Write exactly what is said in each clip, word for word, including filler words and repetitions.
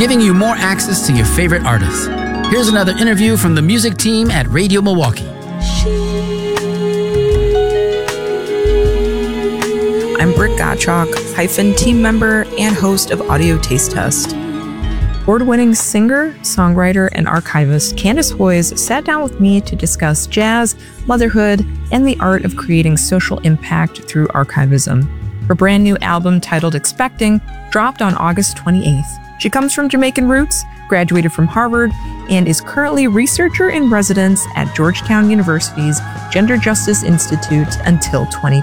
giving you more access to your favorite artists. Here's another interview from the music team at Radio Milwaukee. I'm Britt Gottschalk, hyphen team member and host of Audio Taste Test. Award-winning singer, songwriter, and archivist Candace Hoyes sat down with me to discuss jazz, motherhood, and the art of creating social impact through archivism. Her brand new album titled Expecting dropped on August twenty-eighth. She comes from Jamaican roots, graduated from Harvard, and is currently researcher in residence at Georgetown University's Gender Justice Institute until twenty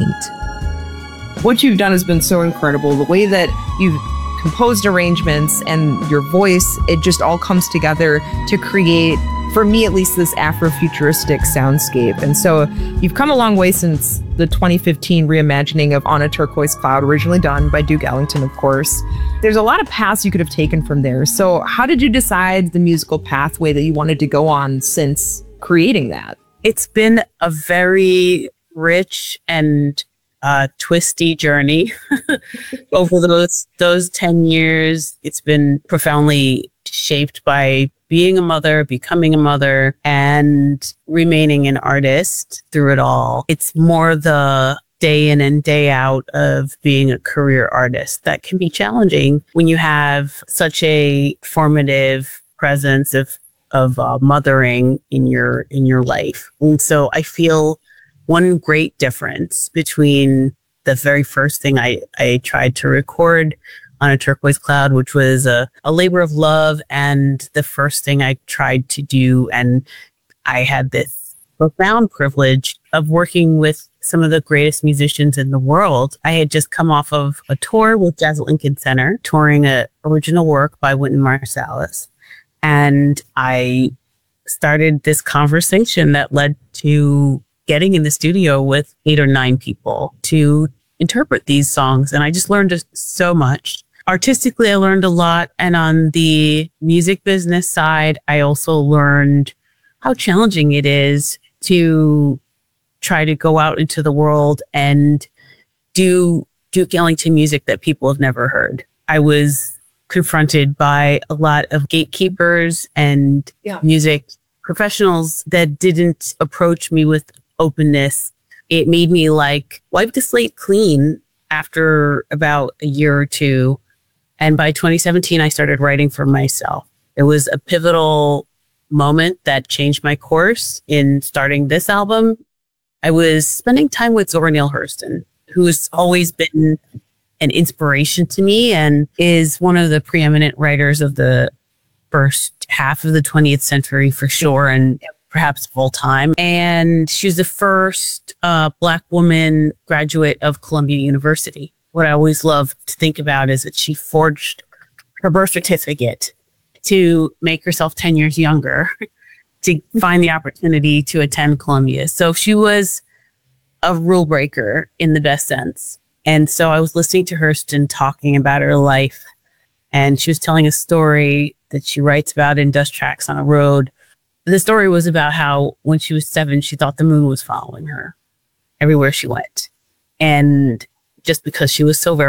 twenty-eight. What you've done has been so incredible. The way that you've composed arrangements and your voice, it just all comes together to create, for me at least, this Afrofuturistic soundscape. And so you've come a long way since the twenty fifteen reimagining of On a Turquoise Cloud, originally done by Duke Ellington, of course. There's a lot of paths you could have taken from there. So how did you decide the musical pathway that you wanted to go on since creating that? It's been a very rich and uh, twisty journey over those those ten years. It's been profoundly shaped by being a mother, becoming a mother, and remaining an artist through it all. It's more the day in and day out of being a career artist that can be challenging when you have such a formative presence of of uh, mothering in your in your life. And so I feel one great difference between the very first thing I, I tried to record, On a Turquoise Cloud, which was a, a labor of love, and the first thing I tried to do. And I had this profound privilege of working with some of the greatest musicians in the world. I had just come off of a tour with Jazz at Lincoln Center, touring a original work by Wynton Marsalis. And I started this conversation that led to getting in the studio with eight or nine people to interpret these songs. And I just learned just so much. Artistically, I learned a lot. And on the music business side, I also learned how challenging it is to try to go out into the world and do Duke Ellington music that people have never heard. I was confronted by a lot of gatekeepers and yeah. music professionals that didn't approach me with openness. It made me like wipe the slate clean after about a year or two. And by twenty seventeen, I started writing for myself. It was a pivotal moment that changed my course in starting this album. I was spending time with Zora Neale Hurston, who's always been an inspiration to me and is one of the preeminent writers of the first half of the twentieth century for sure, and perhaps full time. And she was the first uh, Black woman graduate of Columbia University. What I always love to think about is that she forged her birth certificate to make herself ten years younger to find the opportunity to attend Columbia. So she was a rule breaker in the best sense. And so I was listening to Hurston talking about her life, and she was telling a story that she writes about in Dust Tracks on a Road. The story was about how when she was seven, she thought the moon was following her everywhere she went. And just because she was so very